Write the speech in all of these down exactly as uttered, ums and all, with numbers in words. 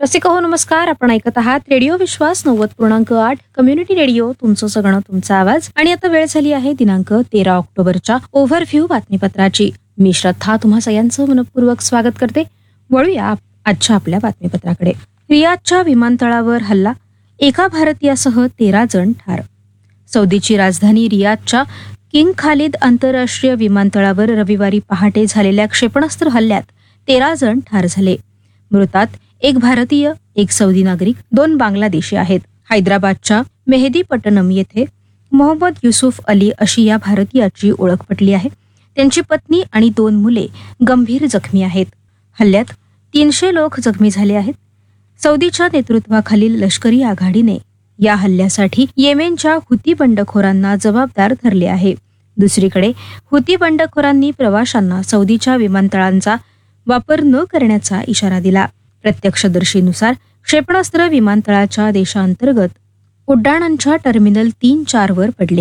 असे कहो नमस्कार. आपण ऐकत आहात रेडिओ विश्वास नव्वद पूर्णांक आठ कम्युनिटी रेडिओ. तुमचं सगळं तुमचा आवाज. आणि आता वेळ झाली आहे दिनांक तेरा ऑक्टोबरच्या ओव्हरव्ह्यू बातमीपत्राची. मी श्रद्धा तुम्हा सगळ्यांचं मनपूर्वक स्वागत करते. वळूया आजच्या आपल्या बातमीपत्राकडे. रियादच्या विमानतळावर हल्ला, एका भारतीयासह तेरा जण ठार. सौदीची राजधानी रियादच्या किंग खालिद आंतरराष्ट्रीय विमानतळावर रविवारी पहाटे झालेल्या क्षेपणास्त्र हल्ल्यात तेरा जण ठार झाले. मृतात एक भारतीय, एक सौदी नागरिक, दोन बांगलादेशी आहेत. हैदराबादच्या मेहदीपट्टणम येथे मोहम्मद युसुफ अली अशी या भारतीयाची ओळख पटली आहे. त्यांची पत्नी आणि दोन मुले गंभीर जखमी आहेत. हल्ल्यात तीनशे लोक जखमी झाले आहेत. सौदीच्या नेतृत्वाखालील लष्करी आघाडीने या हल्ल्यासाठी येमेनच्या हुती बंडखोरांना जबाबदार धरले आहे. दुसरीकडे हुती बंडखोरांनी प्रवाशांना सौदीच्या विमानतळांचा वापर न करण्याचा इशारा दिला. प्रत्यक्षदर्शीनुसार क्षेपणास्त्र विमानतळाच्या देशांतर्गत उड्डाणांच्या टर्मिनल तीन चार वर पडले.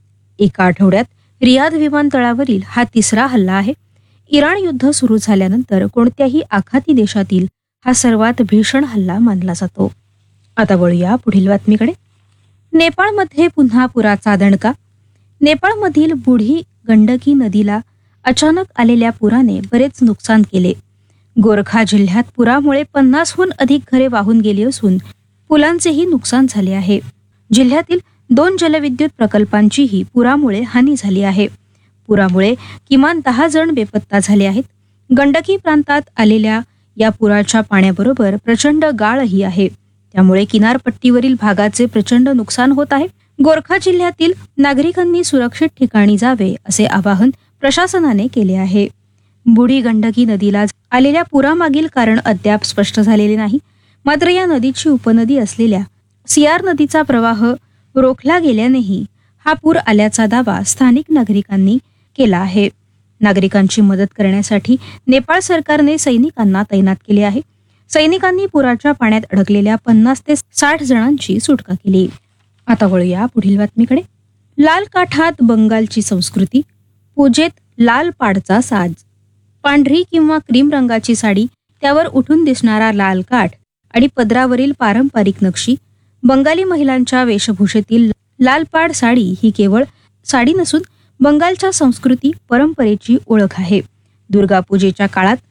एका आठवड्यात रियाद विमानतळावरील हा तिसरा हल्ला आहे. इराण युद्ध सुरू झाल्यानंतर कोणत्याही आखाती देशातील हा सर्वात भीषण हल्ला मानला जातो. आता वळूया पुढील बातमीकडे. नेपाळमध्ये पुन्हा पुराचा दणका. नेपाळमधील बुढी गंडकी नदीला अचानक आलेल्या पुराने बरेच नुकसान केले. गोरखा जिल्ह्यात पुरामुळे पन्नासहून अधिक घरे वाहून गेली असून पुलांचेही नुकसान झाले आहे. जिल्ह्यातील दोन जलविद्युत प्रकल्पांचीही पुरामुळे हानी झाली आहे. पुरामुळे किमान दहा जण बेपत्ता झाले आहेत. गंडकी प्रांतात आलेल्या या पुराच्या पाण्याबरोबर प्रचंड गाळही आहे. त्यामुळे किनारपट्टीवरील भागाचे प्रचंड नुकसान होत आहे. गोरखा जिल्ह्यातील नागरिकांनी सुरक्षित ठिकाणी जावे असे आवाहन प्रशासनाने केले आहे. बुढी गंडकी नदीला आलेल्या पुरामागील कारण अद्याप स्पष्ट झालेले नाही. मात्र या नदीची उपनदी असलेल्या सियार नदीचा प्रवाह रोखला गेल्यानेही हा पूर आल्याचा दावा स्थानिक नागरिकांनी केला आहे. नागरिकांची मदत करण्यासाठी नेपाळ सरकारने सैनिकांना तैनात केले आहे. सैनिकांनी पुराच्या पाण्यात अडकलेल्या पन्नास ते साठ जणांची सुटका केली. आता वळूया पुढील बातमीकडे. लाल काठात बंगालची संस्कृती, पूजेत लाल पाडचा साज. पांढरी किंवा क्रीम रंगाची साडी, त्यावर उठून दिसणारा लाल काठ आणि पदरावरील पारंपरिक नक्षी. बंगाली महिलांच्या वेशभूषेतील लालपाड साडी ही केवळ साडी नसून बंगालच्या संस्कृती परंपरेची ओळख आहे. दुर्गा पूजेच्या काळात